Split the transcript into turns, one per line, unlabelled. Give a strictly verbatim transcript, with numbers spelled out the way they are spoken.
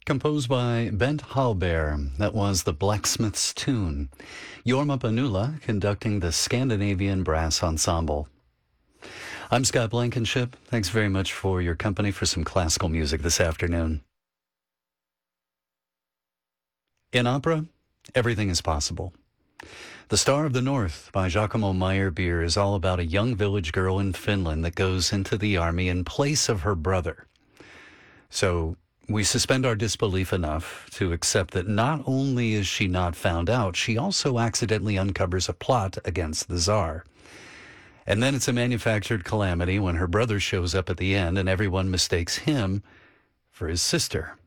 composed by Bent Hallberg. That was the Blacksmith's Tune. Jorma Panula conducting the Scandinavian Brass Ensemble. I'm Scott Blankenship. Thanks very much for your company for some classical music this afternoon. In opera, everything is possible. The Star of the North by Giacomo Meyerbeer is all about a young village girl in Finland that goes into the army in place of her brother. So we suspend our disbelief enough to accept that not only is she not found out, she also accidentally uncovers a plot against the Tsar. And then it's a manufactured calamity when her brother shows up at the end and everyone mistakes him for his sister.